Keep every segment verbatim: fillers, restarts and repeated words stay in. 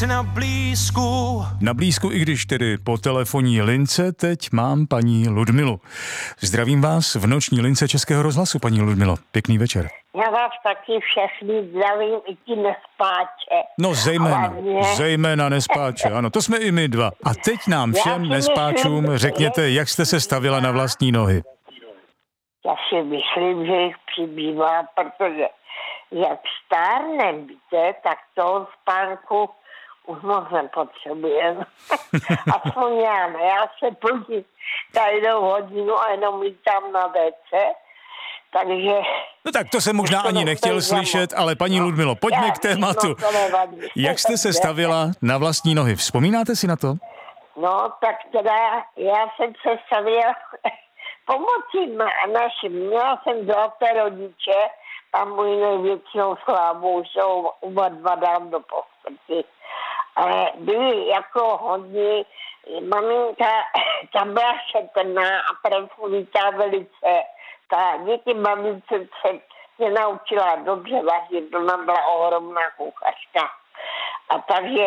Na blízku. Na blízku, i když tedy po telefonní lince, teď mám paní Ludmilu. Zdravím vás v noční lince Českého rozhlasu, paní Ludmilo. Pěkný večer. Já vás taky všechny zdravím, i ti nespáče. No zejména, Hlavně. zejména nespáče, ano, to jsme i my dva. A teď nám všem nespáčům řekněte, jak jste se stavila na vlastní nohy. Já si myslím, že jich přibývá, protože jak stárnem, víte, tak toho spánku už moc nepotřebujeme. Aspoň já ne, já se plním každou hodinu a jenom lítám na vé cé, takže... No tak to jsem možná ani nechtěl slyšet, ale paní Ludmilo, pojďme k tématu. Jak jste se stavila na vlastní nohy? Vzpomínáte si na to? No, tak teda já jsem se stavila pomocí našim. Měla jsem zlaté rodiče a můj největšího slávu jsou oba dva dám do posmrti. Ale byli jako hodně, maminka, ta byla šetrná a prefulitá velice. Ta díky mamince se mě naučila dobře vařit, ona byla ohromná kuchařka. A takže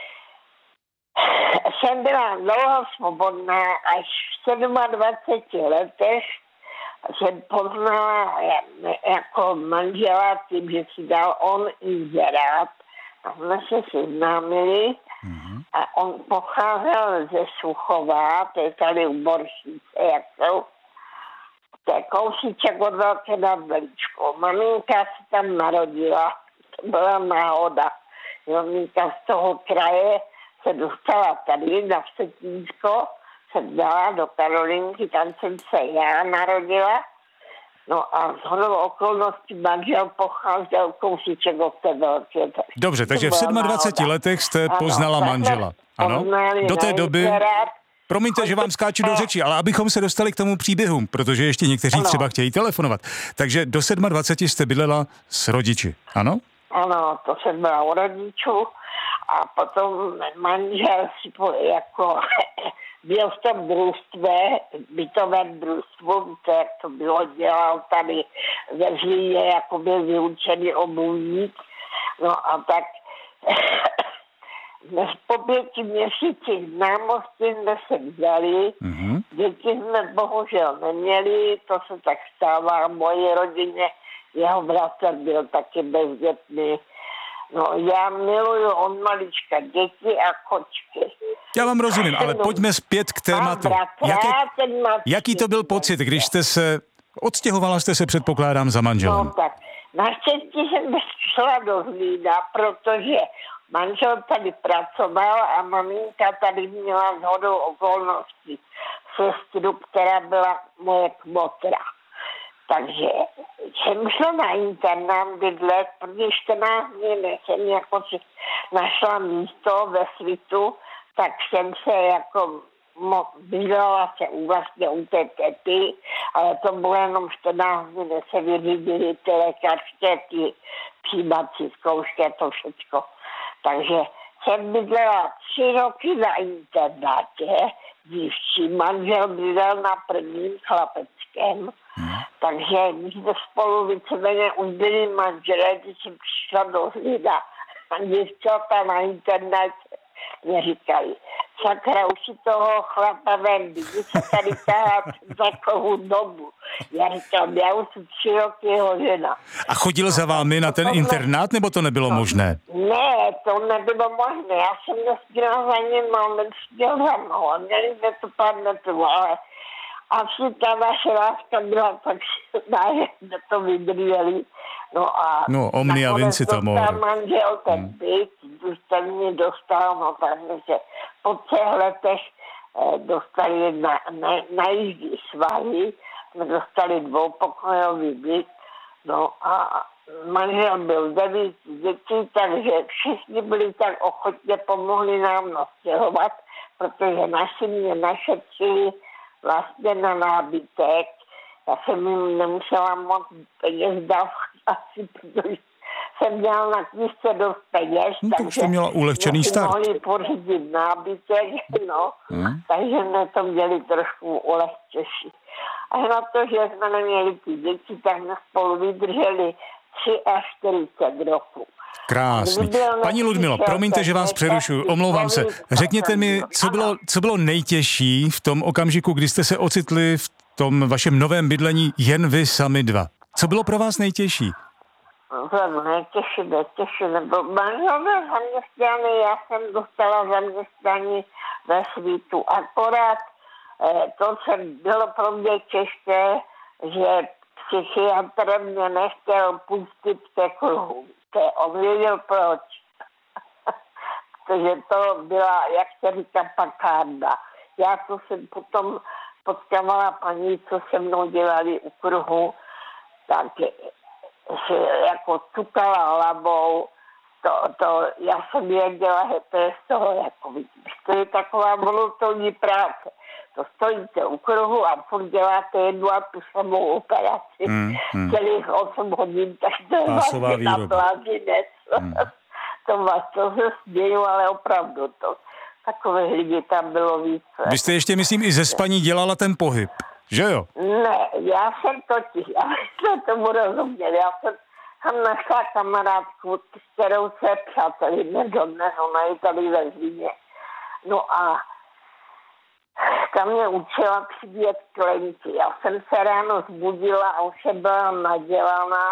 jsem byla dlouho svobodná, až v dvaceti sedmi letech jsem poznala jako manžela tím, že si dal on inzerát. A jsme se seznámili a on pocházel ze Suchová, to je tady u Boršice, jak jsou, to je kousíček od Velké nad Veličkou. Maminka se tam narodila, to byla náhoda. Maminka z toho kraje se dostala tady na Vsetínsko, se dala do Karolinky, tam jsem se já narodila. No a shodou okolností manžel pocházel kousíček od té velké. Dobře, takže v dvaceti sedmi letech jste poznala ano, manžela. Ano, do té doby... Promiňte, že vám skáču do řeči, ale abychom se dostali k tomu příběhu, protože ještě někteří ano. třeba chtějí telefonovat. Takže do dvaceti sedmi jste bydlela s rodiči, ano? Ano, to jsem byla u rodičů a potom manžel si po, jako byl v tom družstve, bytovém družstvu, víte, jak to bylo, dělal tady ve Zlíně, jako byl vyučený obuvník. No a tak po pěti měsících známosti jsme se vzali, mm-hmm. děti jsme bohužel neměli, to se tak stává v mojí rodině, jeho bratr byl taky bezdětný. No, já miluju od malička děti a kočky. Já vám rozumím, ale pojďme zpět k tématu. Jaké, jaký to byl pocit, když jste se, odstěhovala jste se, předpokládám, za manželem? No tak, naštěstí jsem šla do Zlína, protože manžel tady pracoval a maminka tady měla shodou okolností sestru, která byla moje kmotra. Takže jsem šla na internát bydlet, protože čtrnáct dní než jsem jako si našla místo ve Svitu, tak jsem se jako mo- bydlela se u vlastně u té tety, ale to bylo jenom čtrnáct dní, než se vyřídily ty lékařské, ty přijímací zkoušky a to všecko. Takže jsem bydlela tři roky na internátě, dívčí, manžel bydlel na prvním Chlapeckém, hmm. takže my jsme spolu víceméně už byli manželé, když jsem přišla do Zlína a děvčata na internátě mě říkali, sakra, už si toho chlapa vem, když se tady tahá takovou dobu. Já říkám, já už jsem tři roky jeho žena. A chodil za vámi na ten internát, nebo to nebylo no, možné? Ne, to nebylo možné. Já jsem nesměla za ním, on nesměl za mnou. A měli jsme to pár metrů, ale asi ta naše láska byla tak silná, že jsme to vydrželi. No a no, omni a vinci to mohl. Dostal manžel ten hmm. byt, když ten mě dostal, no tak jsme se po třech letech eh, dostali na, na, na jízdy svahy, jsme dostali dvoupokojový byt, no a manžel byl devět dětí, takže všichni byli tak ochotně, pomohli nám nastěhovat, protože naši mě našetřili vlastně na nábytek. Já jsem jim nemusela moc peněz dát asi, protože jsem měla na knížce dost peněz, no, takže jste měla ulehčený start. mohli pořídit nábytek, no, hmm. takže jsme to měli trošku ulehčeší. A na to, že jsme neměli ty děti, tak jsme spolu vydrželi tři až čtyřicet roků. Krásný. Paní Ludmilo, promiňte, že vás přerušuju, omlouvám se. Řekněte mi, co bylo, co bylo nejtěžší v tom okamžiku, kdy jste se ocitli v tom vašem novém bydlení jen vy sami dva. Co bylo pro vás nejtěžší? No, nejtěžší, nejtěžší, nebo manželé zaměstnaný, já jsem dostala zaměstnání ve Svítu. Akorát eh, to, co bylo pro mě těžké, že psychiatr mě nechtěl pustit ke kruhu. On věděl proč. Protože to byla, jak se říká, pakárna. Já to jsem potom potkávala paní, co se mnou dělali u kruhu, tak že jako cukala hlavou, to, to, já jsem věděla, že to je z toho, jako vidíš, to je taková monotónní práce. To stojíte u kruhu a furt děláte jednu a tu samou operaci. Mm, mm. Celých osm hodin, tak to je vlastně na blázinec. Mm. To vás to se směju, ale opravdu to. Takových lidí tam bylo víc. Vy jste ještě, myslím, i ze spaní dělala ten pohyb, že jo? Ne, já jsem totiž, já jsem tomu rozuměl, já jsem tam našla kamarádku, s kterou se přátelíme dodnes, ona je tady ve Zlíně. No a ta mě učila přibíjet klenky. Já jsem se ráno zbudila a už byla nadělaná.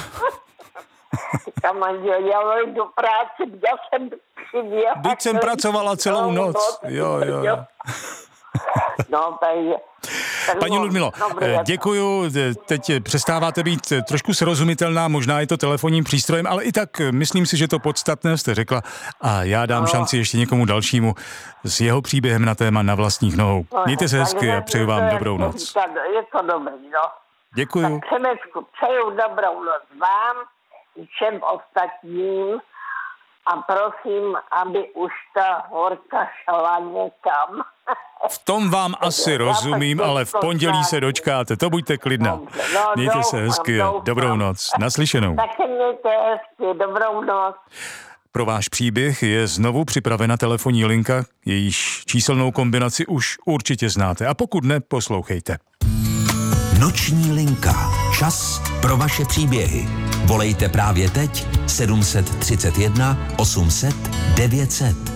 Ta manžel, já jdu do práce, já jsem přibíjela. Byť jsem pracovala celou noc. noc. Jo, jo, jo. No, takže... Paní Ludmilo, děkuju, teď přestáváte být trošku srozumitelná, možná je to telefonním přístrojem, ale i tak myslím si, že to podstatné jste řekla a já dám no. šanci ještě někomu dalšímu s jeho příběhem na téma Na vlastních nohou. Mějte se hezky a přeju vám dobrou noc. Je to dobrý, no. Děkuju. Tak Přemečku, přeju dobrou noc vám i všem ostatním a prosím, aby už ta horka šla někam. V tom vám asi rozumím, ale v pondělí se dočkáte, to buďte klidná. Mějte se hezky a dobrou noc. Naslyšenou. Taky mějte hezky, dobrou noc. Pro váš příběh je znovu připravena telefonní linka, jejíž číselnou kombinaci už určitě znáte. A pokud ne, poslouchejte. Noční linka. Čas pro vaše příběhy. Volejte právě teď sedm set třicet jedna osm set devět set.